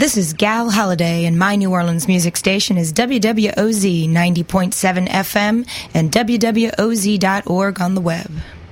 This is Gal Holiday, and my New Orleans music station is WWOZ 90.7 FM and WWOZ.org on the web.